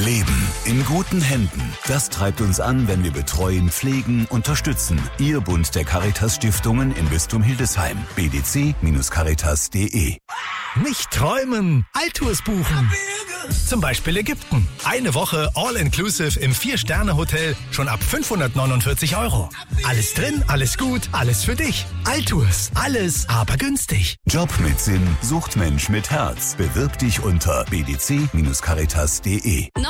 Leben in guten Händen. Das treibt uns an, wenn wir betreuen, pflegen, unterstützen. Ihr Bund der Caritas-Stiftungen im Bistum Hildesheim. bdc-caritas.de. Nicht träumen, Alltours buchen. Zum Beispiel Ägypten. Eine Woche All-Inclusive im 4-Sterne-Hotel schon ab 549 €. Alles drin, alles gut, alles für dich. Alltours, alles aber günstig. Job mit Sinn sucht Mensch mit Herz. Bewirb dich unter bdc-caritas.de.